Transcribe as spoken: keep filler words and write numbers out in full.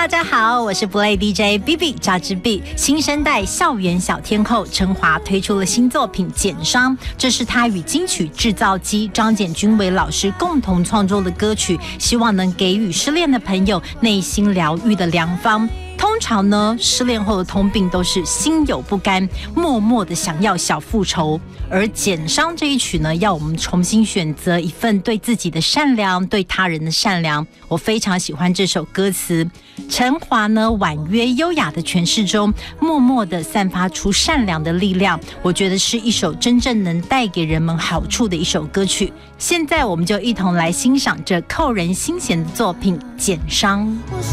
大家好，我是 Play D J B B 扎之 B。新生代校园小天后陈华推出了新作品《简伤》，这是她与金曲制造机张简君伟老师共同创作的歌曲，希望能给予失恋的朋友内心疗愈的良方。通常呢，失恋后的通病都是心有不甘，默默的想要小复仇。而《简伤》这一曲呢，要我们重新选择一份对自己的善良，对他人的善良。我非常喜欢这首歌词，陈华呢婉约优雅的诠释中，默默的散发出善良的力量。我觉得是一首真正能带给人们好处的一首歌曲。现在我们就一同来欣赏这扣人心弦的作品《简伤》。